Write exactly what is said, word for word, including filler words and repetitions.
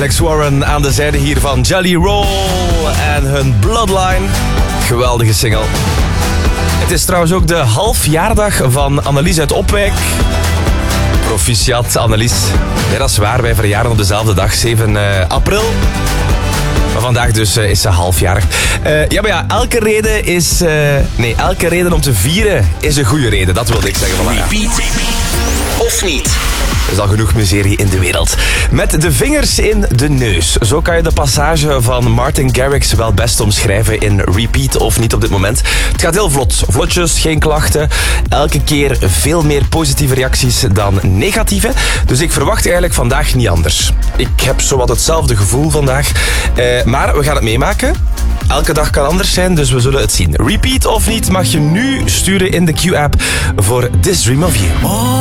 Alex Warren aan de zijde hier van Jelly Roll en hun Bloodline. Geweldige single. Het is trouwens ook de halfjaardag van Annelies uit Opwijk. Proficiat, Annelies. Ja, dat is waar, wij verjaren op dezelfde dag, zeven april. Maar vandaag dus uh, is ze halfjarig. Uh, ja, maar ja, elke reden is... Uh, nee, elke reden om te vieren is een goede reden. Dat wilde ik zeggen vandaag. Repeat of niet? Er is al genoeg miserie in de wereld. Met de vingers in de neus. Zo kan je de passage van Martin Garrix wel best omschrijven in Repeat of niet op dit moment. Het gaat heel vlot. Vlotjes, geen klachten. Elke keer veel meer positieve reacties dan negatieve. Dus ik verwacht eigenlijk vandaag niet anders. Ik heb zowat hetzelfde gevoel vandaag. Uh, maar we gaan het meemaken. Elke dag kan anders zijn, dus we zullen het zien. Repeat of niet mag je nu sturen in de Q-app voor This Dream of You.